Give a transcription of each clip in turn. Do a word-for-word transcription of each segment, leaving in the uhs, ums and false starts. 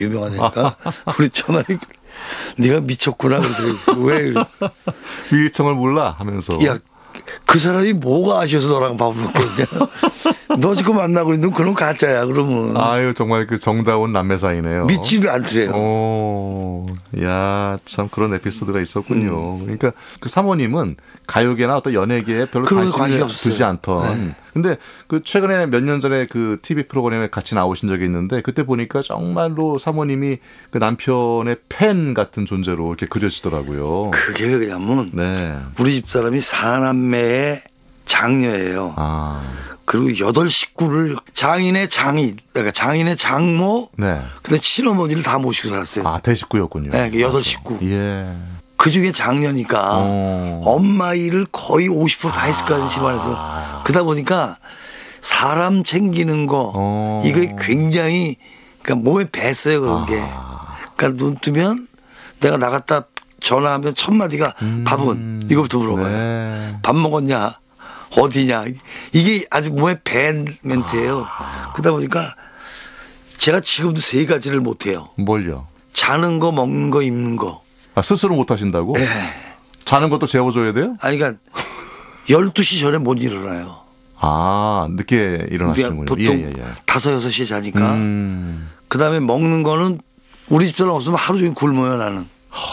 유명하니까 우리 처남이 네가 미쳤구나 그러더라고. 왜? 위일청을 몰라 하면서. 야, 그 사람이 뭐가 아쉬워서 너랑 밥을 먹겠냐. 너 지금 만나고 있는 그런 가짜야 그러면. 아유 정말 그 정다운 남매 사이네요. 믿지를 않으세요. 오, 야, 참 그런 에피소드가 있었군요. 음. 그러니까 그 사모님은 가요계나 어떤 연예계에 별로 관심을 두지 않던. 네. 근데 그 최근에 몇 년 전에 그 티비 프로그램에 같이 나오신 적이 있는데 그때 보니까 정말로 사모님이 그 남편의 팬 같은 존재로 이렇게 그려지더라고요. 그게 왜 그러냐면 네. 우리 집 사람이 사남매의 장녀예요. 아. 그리고 여덟 식구를 장인의 장인, 그러니까 장인의 장모, 네. 그다음 친어머니를 다 모시고 살았어요. 아, 대식구였군요. 네, 여덟 식구. 예. 그 중에 장녀니까 오. 엄마 일을 거의 오십 퍼센트 다 했을 거야, 집안에서. 아. 그러다 보니까 사람 챙기는 거, 오. 이게 굉장히 그러니까 몸에 뱄어요, 그런 아. 게. 그러니까 눈 뜨면 내가 나갔다 전화하면 첫 마디가 음. 밥은 이거부터 물어봐요. 네. 밥 먹었냐? 어디냐. 이게 아주 몸에 밴 멘트예요. 아. 그러다 보니까 제가 지금도 세 가지를 못해요. 뭘요? 자는 거, 먹는 거, 입는 거. 아, 스스로 못하신다고? 네. 자는 것도 재워줘야 돼요? 아니, 그러니까 열두 시 전에 못 일어나요. 아, 늦게 일어나시는군요. 보통 예, 예, 예. 다섯, 여섯 시에 자니까. 음. 그다음에 먹는 거는 우리 집사람 없으면 하루 종일 굶어요, 나는.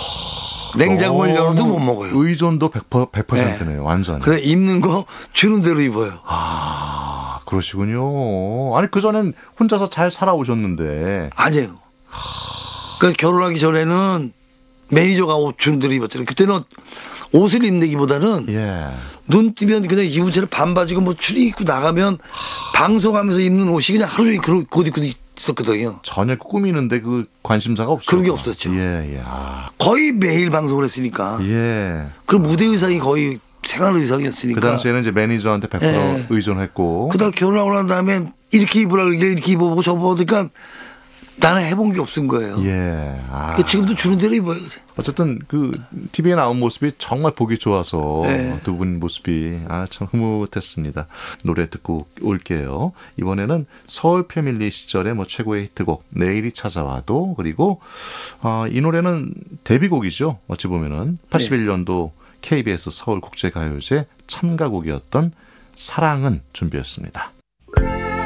냉장고를 열어도 못 먹어요. 의존도 백 퍼센트네요. 네. 완전. 그래 입는 거 주는 대로 입어요. 아, 그러시군요. 아니 그전엔 혼자서 잘 살아오셨는데. 아니에요. 그러니까 결혼하기 전에는 매니저가 옷 주는 대로 입었잖아요. 그때는 옷을 입는기보다는 예. 눈 뜨면 그냥 입은 채로 반바지고 뭐 추리 입고 나가면 방송하면서 입는 옷이 그냥 하루 종일 그런 옷 입고 있었거든요. 전혀 꾸미는데 그 관심사가 없었죠. 그런 게 없었죠. 예, 예. 아. 거의 매일 방송을 했으니까. 예. 그 무대 의상이 거의 생활 의상이었으니까. 그 당시에는 이제 매니저한테 백 퍼센트 예. 의존했고. 그다음 결혼하고 난 다음에 이렇게 입으라 그러길래 이렇게 입어보고 저보니까 나는 해본 게 없은 거예요. 예. 아. 그러니까 지금도 주는 대로 입어요. 어쨌든 그 티비에 나온 모습이 정말 보기 좋아서 네. 두 분 모습이 아, 참 흐뭇했습니다. 노래 듣고 올게요. 이번에는 서울 패밀리 시절의 뭐 최고의 히트곡 내일이 찾아와도 그리고 아, 이 노래는 데뷔곡이죠. 어찌 보면은 팔십일 년도 네. 케이비에스 서울국제가요제 참가곡이었던 사랑은 준비했습니다.